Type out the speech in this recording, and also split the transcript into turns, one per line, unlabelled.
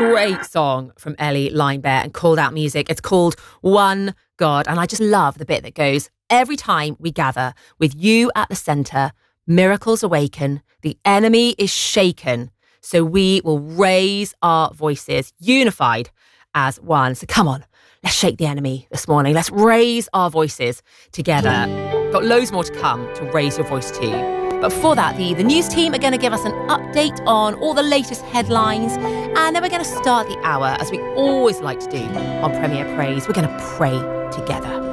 Great song from Ellie Linebear and Called Out Music. It's called One God. And I just love the bit that goes, every time we gather with you at the centre, miracles awaken, the enemy is shaken. So we will raise our voices unified as one. So come on, let's shake the enemy this morning. Let's raise our voices together. Got loads more to come to raise your voice to. But before that, the news team are going to give us an update on all the latest headlines. And then we're going to start the hour, as we always like to do on Premier Praise. We're going to pray together.